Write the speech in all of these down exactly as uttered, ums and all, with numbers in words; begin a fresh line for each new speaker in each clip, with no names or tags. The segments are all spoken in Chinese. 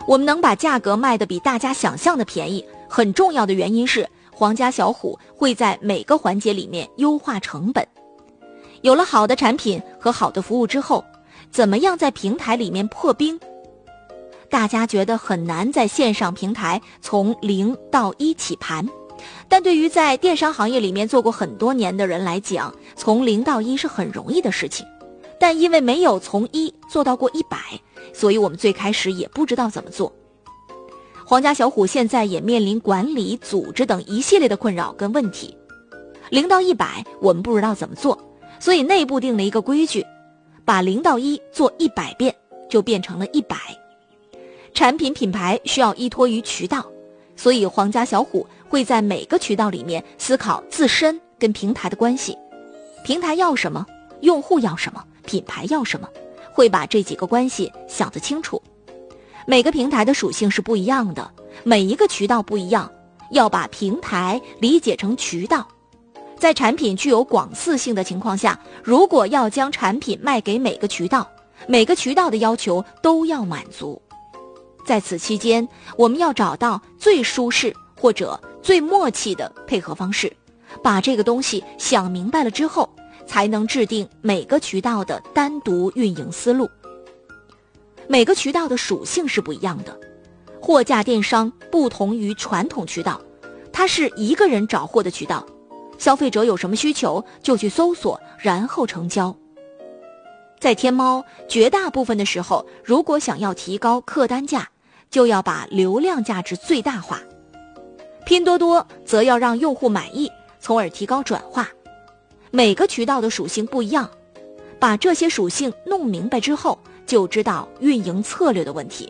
我们能把价格卖得比大家想象的便宜，很重要的原因是皇家小虎会在每个环节里面优化成本。有了好的产品和好的服务之后，怎么样在平台里面破冰？大家觉得很难在线上平台从零到一起盘，但对于在电商行业里面做过很多年的人来讲，从零到一是很容易的事情。但因为没有从一做到过一百，所以我们最开始也不知道怎么做。皇家小虎现在也面临管理、组织等一系列的困扰跟问题。零到一百我们不知道怎么做，所以内部定了一个规矩，把零到一做一百遍，就变成了一百。产品品牌需要依托于渠道，所以皇家小虎会在每个渠道里面思考自身跟平台的关系，平台要什么，用户要什么，品牌要什么，会把这几个关系想得清楚。每个平台的属性是不一样的，每一个渠道不一样，要把平台理解成渠道。在产品具有广肆性的情况下，如果要将产品卖给每个渠道，每个渠道的要求都要满足。在此期间，我们要找到最舒适或者最默契的配合方式，把这个东西想明白了之后，才能制定每个渠道的单独运营思路。每个渠道的属性是不一样的，货架电商不同于传统渠道，它是一个人找货的渠道，消费者有什么需求就去搜索，然后成交。在天猫，绝大部分的时候，如果想要提高客单价，就要把流量价值最大化。拼多多则要让用户满意，从而提高转化。每个渠道的属性不一样，把这些属性弄明白之后，就知道运营策略的问题。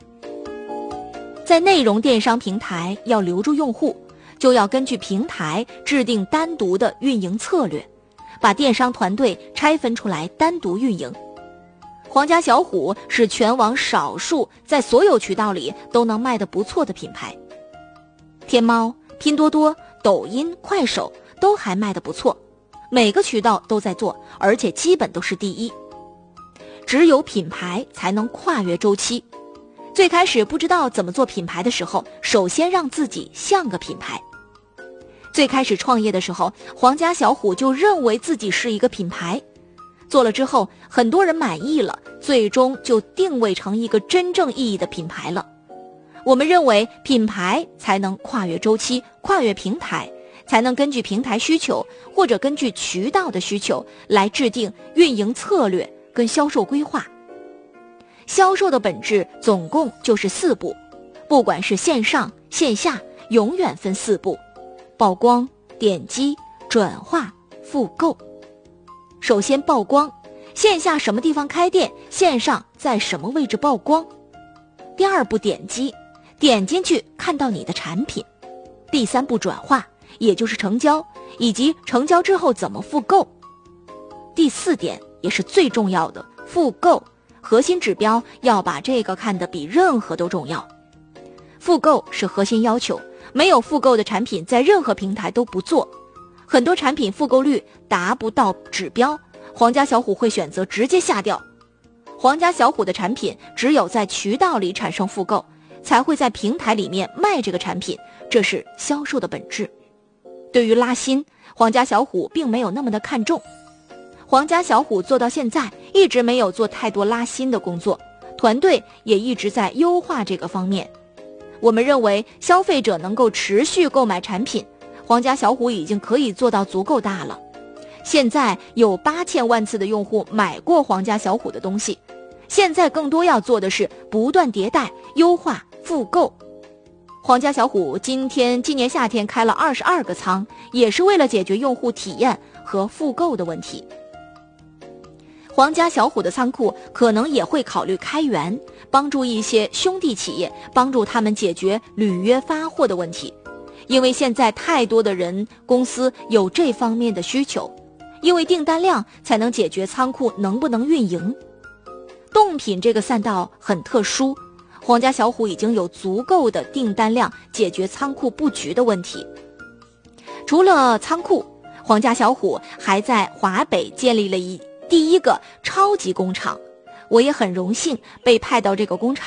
在内容电商平台要留住用户，就要根据平台制定单独的运营策略，把电商团队拆分出来单独运营。皇家小虎是全网少数在所有渠道里都能卖得不错的品牌，天猫、拼多多、抖音、快手都还卖得不错，每个渠道都在做，而且基本都是第一。只有品牌才能跨越周期。最开始不知道怎么做品牌的时候，首先让自己像个品牌。最开始创业的时候，皇家小虎就认为自己是一个品牌，做了之后很多人满意了，最终就定位成一个真正意义的品牌了。我们认为品牌才能跨越周期，跨越平台，才能根据平台需求或者根据渠道的需求来制定运营策略跟销售规划。销售的本质总共就是四步，不管是线上线下，永远分四步：曝光、点击、转化、复购。首先曝光，线下什么地方开店，线上在什么位置曝光。第二步点击，点进去看到你的产品。第三步转化，也就是成交，以及成交之后怎么复购。第四点也是最重要的，复购，核心指标要把这个看得比任何都重要。复购是核心要求，没有复购的产品在任何平台都不做。很多产品复购率达不到指标，皇家小虎会选择直接下掉。皇家小虎的产品只有在渠道里产生复购，才会在平台里面卖这个产品，这是销售的本质。对于拉新，皇家小虎并没有那么的看重。皇家小虎做到现在一直没有做太多拉新的工作，团队也一直在优化这个方面。我们认为消费者能够持续购买产品，皇家小虎已经可以做到足够大了。现在有八千万次的用户买过皇家小虎的东西，现在更多要做的是不断迭代、优化、复购。皇家小虎今天今年夏天开了二十二个仓，也是为了解决用户体验和复购的问题。皇家小虎的仓库可能也会考虑开源，帮助一些兄弟企业，帮助他们解决履约发货的问题。因为现在太多的人公司有这方面的需求，因为订单量才能解决仓库能不能运营。冻品这个赛道很特殊，皇家小虎已经有足够的订单量解决仓库布局的问题。除了仓库，皇家小虎还在华北建立了一第一个超级工厂，我也很荣幸被派到这个工厂。